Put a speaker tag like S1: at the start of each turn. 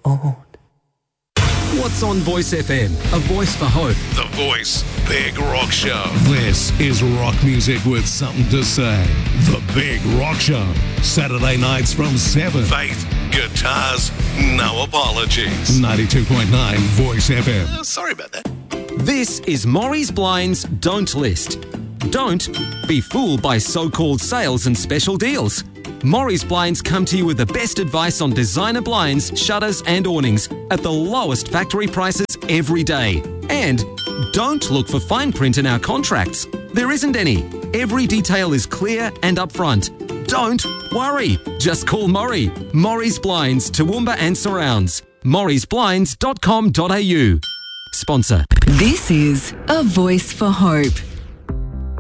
S1: old.
S2: What's on Voice FM? A voice for hope.
S3: The Voice Big Rock Show.
S4: This is rock music with something to say. The Big Rock Show. Saturday nights from 7.
S3: Faith, guitars, no apologies.
S4: 92.9 Voice FM.
S3: Sorry about that.
S2: This is Maurice Blind's Don't List. Don't be fooled by so-called sales and special deals. Maurice Blinds come to you with the best advice on designer blinds, shutters and awnings at the lowest factory prices every day. And don't look for fine print in our contracts. There isn't any. Every detail is clear and upfront. Don't worry. Just call Maury. Maurice Blinds, Toowoomba and surrounds. mauriceblinds.com.au. Sponsor.
S5: This is A Voice for Hope.